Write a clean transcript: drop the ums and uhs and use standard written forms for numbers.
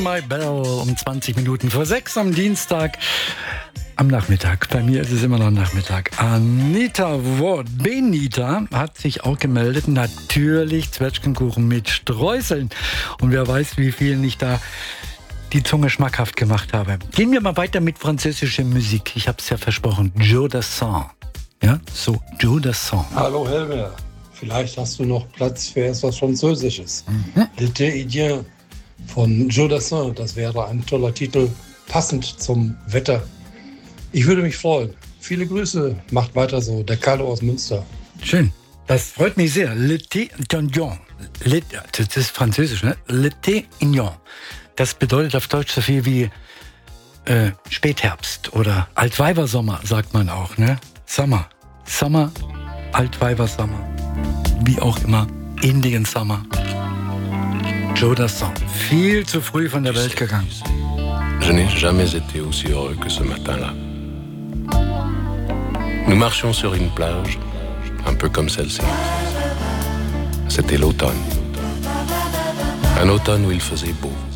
My Bell um 20 Minuten vor 6 am Dienstag. Am Nachmittag. Bei mir ist es immer noch Nachmittag. Anita Ward, Benita, hat sich auch gemeldet. Natürlich Zwetschgenkuchen mit Streuseln. Und wer weiß, wie vielen ich da die Zunge schmackhaft gemacht habe. Gehen wir mal weiter mit französischer Musik. Ich habe es ja versprochen. Joe Dassin. Ja, so Joe Dassin. Hallo Helmer. Vielleicht hast du noch Platz für etwas Französisches. L'été idiot von Joe Dassin. Das wäre ein toller Titel, passend zum Wetter. Ich würde mich freuen. Viele Grüße, macht weiter so. Der Carlo aus Münster. Schön, das freut mich sehr. L'été idiot. Das ist französisch, ne? L'été idiot. Das bedeutet auf Deutsch so viel wie Spätherbst oder Altweibersommer, sagt man auch, ne? Summer, Altweibersommer, wie auch immer, Indian Summer. Joe Dassin, viel zu früh von der Welt gegangen. Je n'ai jamais été aussi heureux que ce matin-là. Nous marchions sur une plage, un peu comme celle-ci. C'était l'automne. Un automne où il faisait beau.